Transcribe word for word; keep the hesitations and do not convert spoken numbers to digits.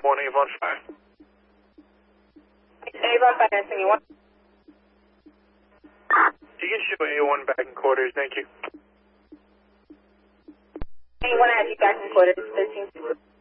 one Avon five. Avon five, answering you one. You can show A one back in quarters, thank you. A one, I have you back in quarters, thirteen.